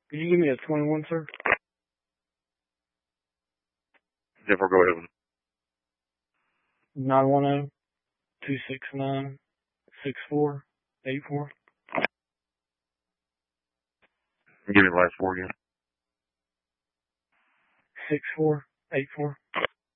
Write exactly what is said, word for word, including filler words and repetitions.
Could you give me a twenty-one, sir? Therefore, go ahead. nine one zero, two six nine, six four eight four. Give me the last four again. six four eight four.